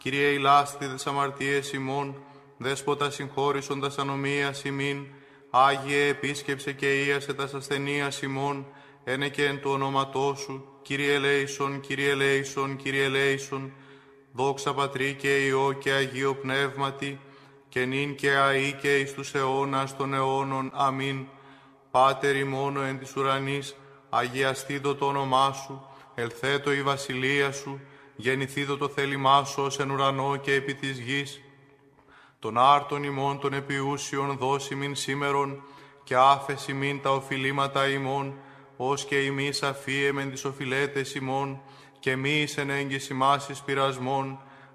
Κύριε ηλάστη τες αμαρτίες ημών, δέσποτα συγχώρησοντας ανομίας ημίν, Άγιε επίσκεψε και ίασε τας ασθενείας ημών, ένε και εν του ονόματός σου, Κύριε ελέησον, Κύριε ελέησον, Κύριε ελέησον, δόξα Πατρί και Υιό και Αγίο Πνεύματι, και νυν και αεί και εις τους αιώνας των αιώνων. Αμήν. Πάτερ ημών εν της ουρανής, αγιαστήτω το όνομά σου, ελθέτω η βασιλεία σου, γεννηθήτω το θέλημά σου ως εν ουρανό και επί της γης. Των άρτων ημών των επιούσιων δώσει μην σήμερον, και άφεση μην τα οφειλήματα ημών, ως και ημείς αφίεμεν τις οφειλέτες ημών, και μη εις εν έγκυς ημάς εις πειρασμών,